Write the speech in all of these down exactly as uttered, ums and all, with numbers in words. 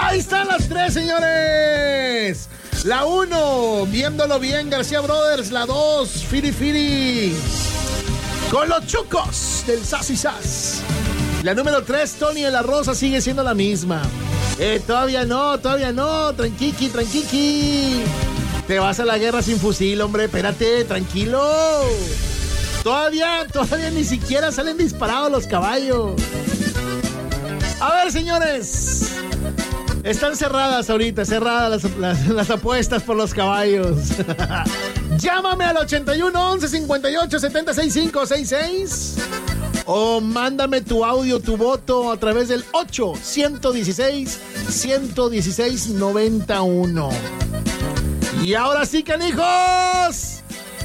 Ahí están las tres, señores. La uno, viéndolo bien, García Brothers. La dos, Firi Firi con los chucos del Sas y Sas. La número tres, Tony de la Rosa, sigue siendo la misma. Eh, todavía no, todavía no. Tranquiqui, tranquiqui. Te vas a la guerra sin fusil, hombre. Espérate, tranquilo. Todavía, todavía ni siquiera salen disparados los caballos. A ver, señores. Están cerradas ahorita, cerradas las, las, las apuestas por los caballos. Llámame al ochenta y uno, once, cincuenta y ocho, setenta, sesenta y cinco, sesenta y seis. O mándame tu audio, tu voto a través del ocho, ciento dieciséis, ciento dieciséis, noventa y uno. Y ahora sí, canijos,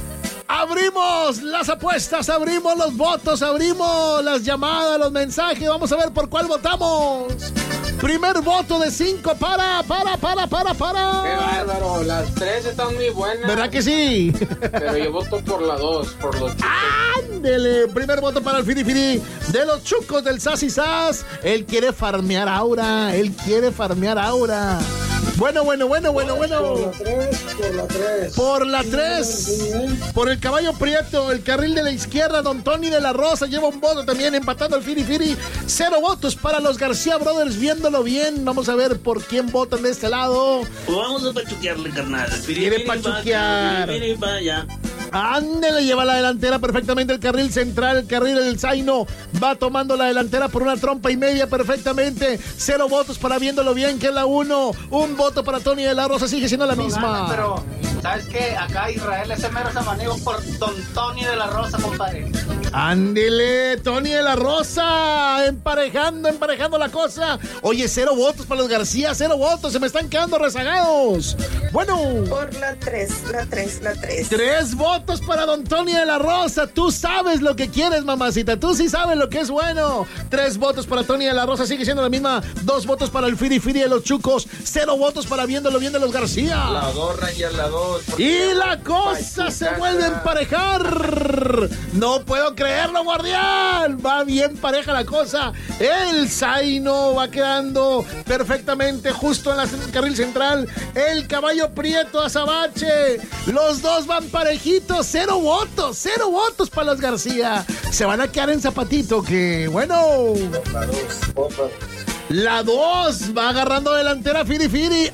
abrimos las apuestas, abrimos los votos, abrimos las llamadas, los mensajes. Vamos a ver por cuál votamos. Primer voto de cinco para, para, para, para, para. Qué bárbaro, las tres están muy buenas. ¿Verdad que sí? Pero yo voto por la dos, por los chucos. ¡Ándele! Primer voto para el Firi Firi de los chucos del Sas y Sas. Él quiere farmear aura, él quiere farmear aura. Bueno, bueno, bueno, bueno, bueno. Por la tres, por la tres. Por la tres. Por el caballo prieto, el carril de la izquierda, don Tony de la Rosa lleva un voto también, empatando el Firi Firi. Cero votos para los García Brothers, viéndolo bien. Vamos a ver por quién votan de este lado. Pues vamos a pachuquearle, carnal. Quiere pachuquear. Mire, vaya. Ándele, lleva la delantera perfectamente el carril central, el carril del Zaino va tomando la delantera por una trompa y media perfectamente. Cero votos para viéndolo bien, que es la uno. Un voto para Tony de la Rosa, sigue siendo la misma. Pero, ¿sabes qué? Acá Israel ese mero samaniego por don Tony de la Rosa, compadre. Ándele, Tony de la Rosa, emparejando, emparejando la cosa. Oye, cero votos para los García, cero votos, se me están quedando rezagados. Bueno. Por la tres, la tres, la tres. Tres votos para don Tony de la Rosa. Tú sabes lo que quieres, mamacita. Tú sí sabes lo que es bueno. Tres votos para Tony de la Rosa, sigue siendo la misma. Dos votos para el Firi Firi de los Chucos. Cero votos para viéndolo bien de los García. La dos, Ranger, la dos. Y la cosa se vuelve a emparejar. No puedo creerlo, guardián. Va bien pareja la cosa. El Zaino va quedando perfectamente justo en el carril central. El caballo prieto Azabache. Los dos van parejitos. Cero votos. Cero votos para los García. Se van a quedar en zapatito. Que bueno. La dos, La dos va agarrando delantera Firi Firi.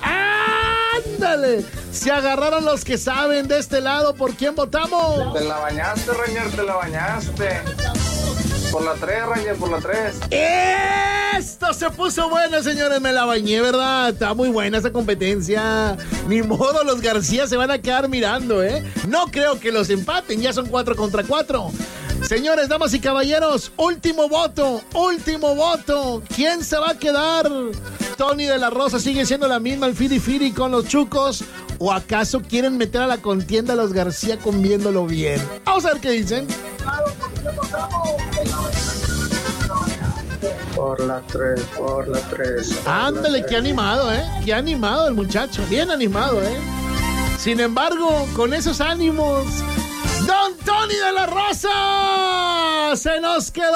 ¡Ándale! Se agarraron los que saben de este lado. ¿Por quién votamos? Te la bañaste, Ranger, te la bañaste. Por la tres, Ranger, por la tres. Esto se puso bueno, señores. Me la bañé, ¿verdad? Está muy buena esa competencia. Ni modo, los García se van a quedar mirando, ¿eh? No creo que los empaten. Ya son cuatro contra cuatro. Señores, damas y caballeros, último voto, último voto. ¿Quién se va a quedar? ¿Tony de la Rosa sigue siendo la misma, el Firi Firi con los Chucos? ¿O acaso quieren meter a la contienda a los García con viéndolo bien? Vamos a ver qué dicen. por la tres, por la tres. Ándale, qué animado, ¿eh? Qué animado el muchacho, bien animado, ¿eh? Sin embargo, con esos ánimos, don Tony de la Rosa se nos quedó.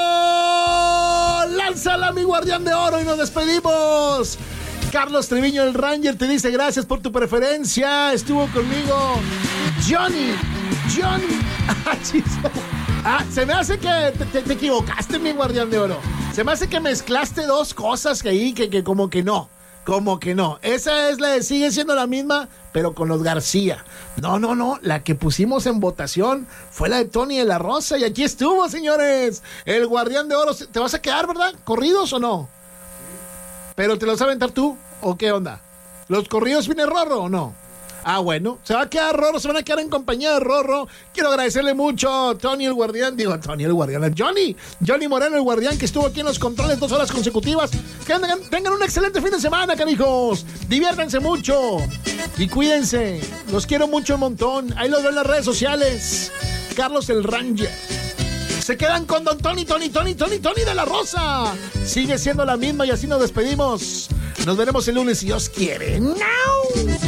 Lánzala, mi guardián de oro, y nos despedimos. Carlos Treviño, el Ranger, te dice gracias por tu preferencia. Estuvo conmigo Johnny, Johnny. Ah, se me hace que te, te, te equivocaste, mi guardián de oro. Se me hace que mezclaste dos cosas que ahí, que, que como que no. Como que no. Esa es la de sigue siendo la misma, pero con los García. No, no, no. La que pusimos en votación fue la de Tony de la Rosa. Y aquí estuvo, señores. El guardián de oro. ¿Te vas a quedar, verdad? ¿Corridos o no? ¿Pero te los vas a aventar tú? ¿O qué onda? ¿Los corridos viene Rorro o no? Ah, bueno, se va a quedar Rorro, se van a quedar en compañía de Rorro. Quiero agradecerle mucho a Tony el Guardián, digo, Tony el Guardián, a Johnny, Johnny Moreno el Guardián, que estuvo aquí en los controles dos horas consecutivas. Que tengan, tengan un excelente fin de semana, canijos. Diviértanse mucho y cuídense. Los quiero mucho un montón. Ahí los veo en las redes sociales. Carlos el Ranger. Se quedan con don Tony, Tony, Tony, Tony, Tony de la Rosa. Sigue siendo la misma y así nos despedimos. Nos veremos el lunes si Dios quiere. ¡No!